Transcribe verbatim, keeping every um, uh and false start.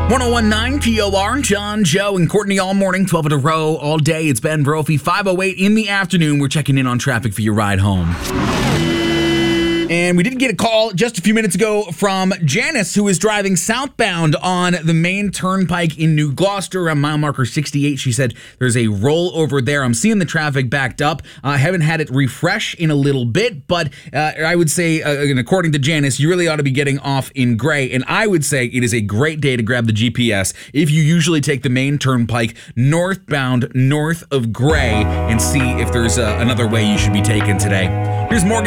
ten nineteen P O R, John, Joe, and Courtney all morning, twelve in a row, all day. It's Ben Brophy, five oh eight in the afternoon. We're checking in on traffic for your ride home. And we did get a call just a few minutes ago from Janice, who is driving southbound on the main turnpike in New Gloucester around mile marker sixty-eight. She said there's a rollover there. I'm seeing the traffic backed up. I uh, haven't had it refresh in a little bit, but uh, I would say, uh, and according to Janice, you really ought to be getting off in Gray. And I would say it is a great day to grab the G P S if you usually take the main turnpike northbound north of Gray and see if there's uh, another way you should be taken today. Here's Morgan.